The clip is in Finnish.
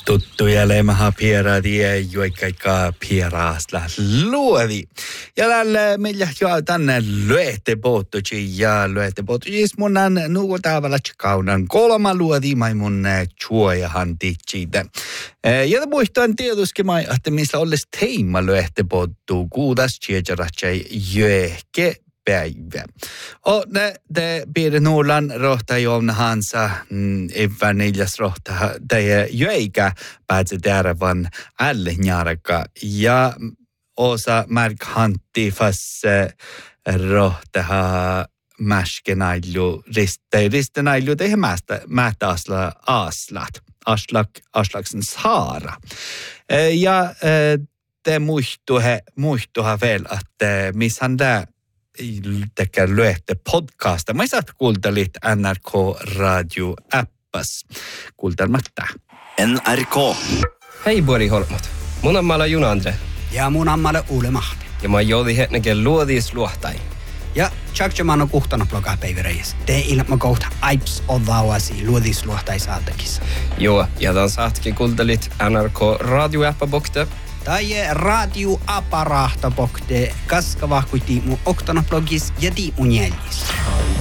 Tuttuja lemaha pieradia joikkaikkaa pieraasta luodi. Ja tällä meillä jo tänne lyöhtepottoji ja lyöhtepottojis munan nuukotavalla kaunan kolma luodi mai mun chuojahan titsiitä. Ja muistan tietysti mai, että missä olisi teima lyöhtepottu kuudas tjejaratjai jöhke päivä. Och det blir Norrland rohta Joona Hansa evän neljäs rohta det jöikä päätse terävän alle njarka ja osa märkhantti fas rohtaha mäskenailu ristenailu det mätä aslaksen saara. Ja det muistuha väl att missan där tekee lyötte podcasta. Mä saat kuultelit NRK Radio-appas. Kuultelmatta. NRK. Hei Bori Holmot. Mun ammalla Juna Andre. Ja mun ammalla Uule Mahti. Ja mä joudi hetneken luodis luohtai. Ja tjakjaman on kuhtana blogaa päiväreis. Te ilma kohta aips odauasi luodis luohtai saatakissa. Joo, ja tämän saatkin kuultelit NRK Radio-appa bokte. Tai radioaparahta bokte kaskavahkuiti mun oktana blogis ja di mun jäljis.